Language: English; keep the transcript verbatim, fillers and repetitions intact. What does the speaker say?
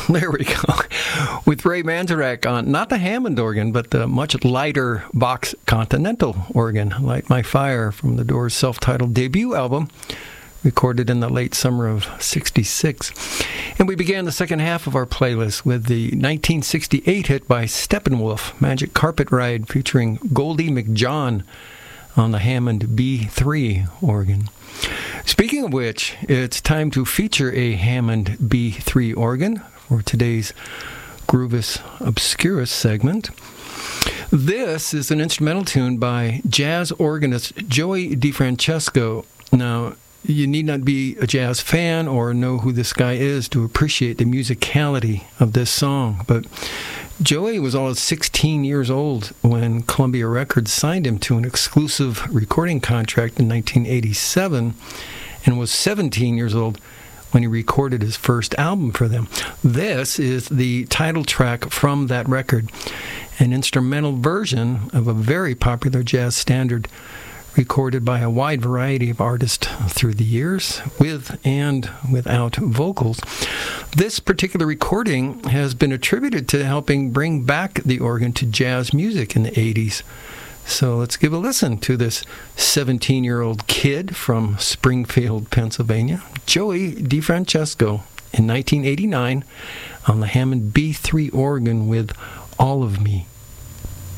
There we go. With Ray Manzarek on not the Hammond organ, but the much lighter Vox Continental organ, Light My Fire, from the Doors' self-titled debut album, recorded in the late summer of sixty-six. And we began the second half of our playlist with the nineteen sixty-eight hit by Steppenwolf, Magic Carpet Ride, featuring Goldie McJohn on the Hammond B three organ. Speaking of which, it's time to feature a Hammond B three organ for today's Groovus Obscurus segment. This is an instrumental tune by jazz organist Joey DeFrancesco. Now, you need not be a jazz fan or know who this guy is to appreciate the musicality of this song, but Joey was almost sixteen years old when Columbia Records signed him to an exclusive recording contract in nineteen eighty-seven, and was seventeen years old when he recorded his first album for them. This is the title track from that record, an instrumental version of a very popular jazz standard recorded by a wide variety of artists through the years, with and without vocals. This particular recording has been attributed to helping bring back the organ to jazz music in the eighties. So let's give a listen to this seventeen-year-old kid from Springfield, Pennsylvania, Joey DeFrancesco, in nineteen eighty-nine on the Hammond B three organ with All of Me.